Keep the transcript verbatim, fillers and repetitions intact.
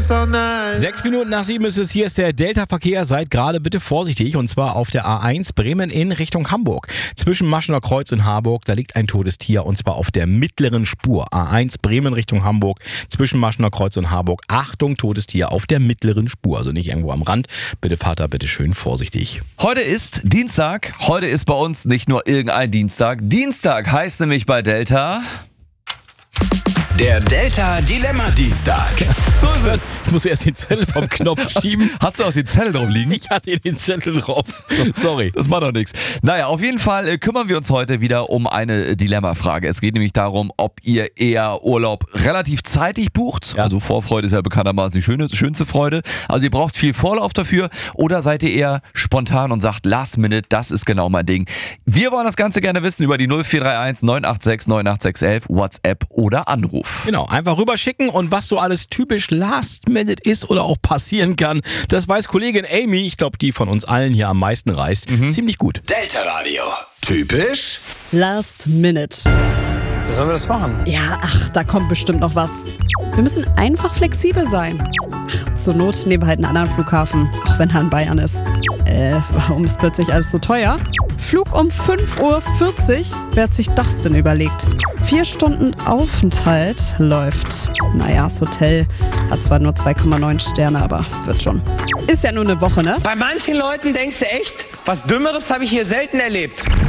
guess all night. Sechs Minuten nach sieben ist es. Hier ist der Delta-Verkehr. Seid gerade bitte vorsichtig. Und zwar auf der A eins Bremen in Richtung Hamburg. Zwischen Maschener Kreuz und Harburg, da liegt ein totes Tier. Und zwar auf der mittleren Spur. A eins Bremen Richtung Hamburg. Zwischen Maschener Kreuz und Harburg. Achtung, totes Tier auf der mittleren Spur. Also nicht irgendwo am Rand. Bitte fahrt da bitte schön vorsichtig. Heute ist Dienstag. Heute ist bei uns nicht nur irgendein Dienstag. Dienstag heißt nämlich bei Delta... Der Delta-Dilemma-Dienstag. So ist es. Ich muss erst den Zettel vom Knopf schieben. Hast du auch den Zettel drauf liegen? Ich hatte den Zettel drauf. Sorry. Das macht doch nichts. Naja, auf jeden Fall äh, kümmern wir uns heute wieder um eine Dilemma-Frage. Es geht nämlich darum, ob ihr eher Urlaub relativ zeitig bucht. Ja. Also Vorfreude ist ja bekanntermaßen die schöne, schönste Freude. Also ihr braucht viel Vorlauf dafür. Oder seid ihr eher spontan und sagt Last Minute, das ist genau mein Ding. Wir wollen das Ganze gerne wissen über die null vier drei eins neun acht sechs neun acht sechs eins eins, WhatsApp oder Anruf. Genau, einfach rüberschicken und was so alles typisch Last Minute ist oder auch passieren kann, das weiß Kollegin Amy, ich glaube, die von uns allen hier am meisten reist, Mhm. ziemlich gut. Delta Radio. Typisch Last Minute. Wie sollen wir das machen? Ja, ach, da kommt bestimmt noch was. Wir müssen einfach flexibel sein. Ach, zur Not nehmen wir halt einen anderen Flughafen, auch wenn er in Bayern ist. Äh, warum ist plötzlich alles so teuer? Flug um fünf Uhr vierzig, wer hat sich das denn überlegt? Vier Stunden Aufenthalt läuft. Naja, das Hotel hat zwar nur zwei Komma neun Sterne, aber wird schon. Ist ja nur eine Woche, ne? Bei manchen Leuten denkst du echt, was Dümmeres habe ich hier selten erlebt.